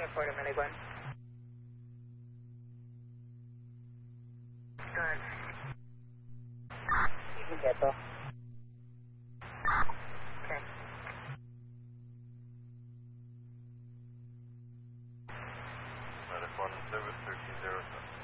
report a minute, Glenn. Go ahead. You can get though. Okay. Medic 1 service 1307.